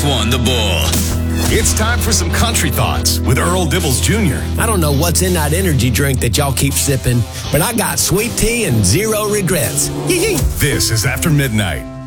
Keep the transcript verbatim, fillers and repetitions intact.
won the bull. It's time for some country thoughts with Earl Dibbles Junior I don't know what's in that energy drink that y'all keep sipping, but I got sweet tea and zero regrets. Yee-yee. This is After Midnight.